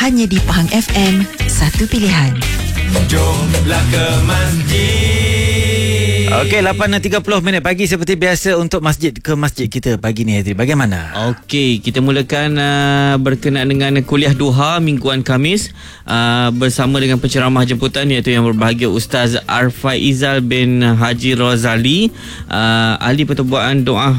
hanya di Pahang FM, satu pilihan. Jomlah ke masjid. Okey, 8.30 pagi seperti biasa untuk masjid kita pagi ni, Hazri. Bagaimana? Okey, kita mulakan berkenaan dengan kuliah duha mingguan Khamis bersama dengan penceramah jemputan iaitu yang berbahagia Ustaz Arfaizal bin Haji Rozali, ahli pertubuhan doa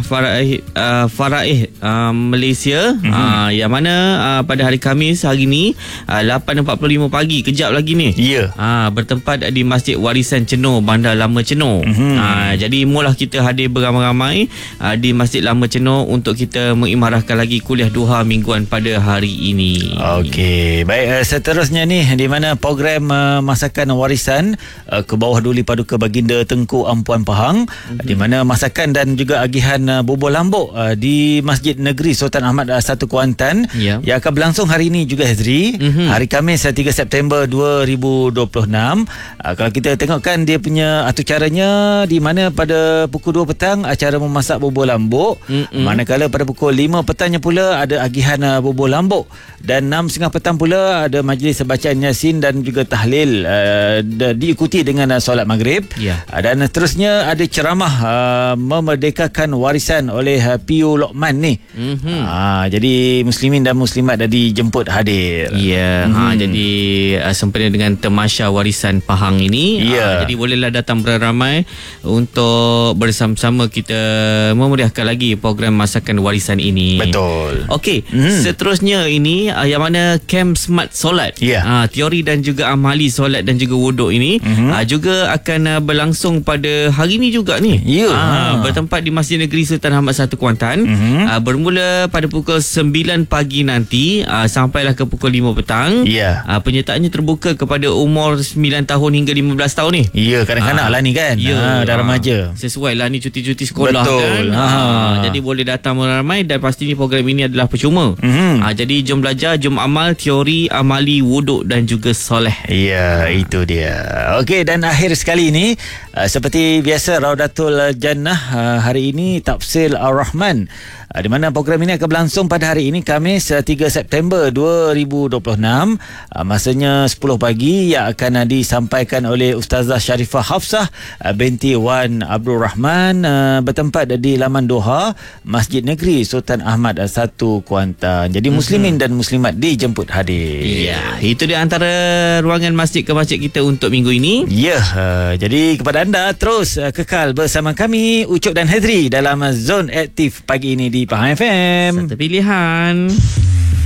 Faraih Malaysia, yang mana pada hari Khamis hari ni 8.45 pagi, kejap lagi ni. Ya. Bertempat di Masjid Warisan Cenor, Bandar Lama Cenor. Jadi mula kita hadir beramai-ramai di Masjid Lama Cenor untuk kita mengimarahkan lagi kuliah duha mingguan pada hari ini. Okey, baik, seterusnya ni di mana program masakan warisan ke bawah Duli Paduka Baginda Tengku Ampuan Pahang, di mana masakan dan juga agihan bubur lambuk di Masjid Negeri Sultan Ahmad Satu Kuantan yang akan berlangsung hari ini juga, Hazri. Hari Khamis 3 September 2026. Kalau kita tengokkan dia punya atur caranya, di mana pada pukul 2 petang acara memasak bubur lambuk, manakala pada pukul 5 petangnya pula ada agihan bubur lambuk, dan 6.30 petang pula ada majlis bacaan Yasin dan juga tahlil, diikuti dengan solat maghrib. Dan terusnya ada ceramah memerdekakan warisan oleh P.U. Lokman ni. Jadi muslimin dan muslimat dah dijemput hadir. Jadi sempena dengan Temasya Warisan Pahang ini, jadi bolehlah datang beramai untuk bersama-sama kita memeriahkan lagi program masakan warisan ini. Betul. Okey, seterusnya ini yang mana Camp Smart Solat, teori dan juga amali solat dan juga wuduk ini juga akan berlangsung pada hari ini juga ni. Bertempat di Masjid Negeri Sultan Ahmad Satu Kuantan, bermula pada pukul 9 pagi nanti sampailah ke pukul 5 petang. Penyertaannya terbuka kepada umur 9 tahun hingga 15 tahun ni. Kanak-kanak lah ni kan. Dah remaja. Sesuai lah ni cuti-cuti sekolah. Betul. kan. Jadi boleh datang ramai, dan pastinya program ini adalah percuma. Jadi jom belajar, jom amal, teori, amali, wuduk dan juga soleh. Itu dia. Okey, dan akhir sekali ni seperti biasa Raudatul Jannah, hari ini Tafsir Ar-Rahman, di mana program ini akan berlangsung pada hari ini Khamis 3 September 2026. Masanya 10 pagi, yang akan disampaikan oleh Ustazah Sharifah Hafsah binti Wan Abdul Rahman, bertempat di Laman Doha, Masjid Negeri Sultan Ahmad Satu Kuantan. Jadi muslimin dan muslimat dijemput hadir. Itu di antara ruangan masjid ke masjid kita untuk minggu ini. Jadi kepada anda, terus kekal bersama kami Ucup dan Hazri dalam Zone Aktif pagi ini di Pahang FM. Satu pilihan.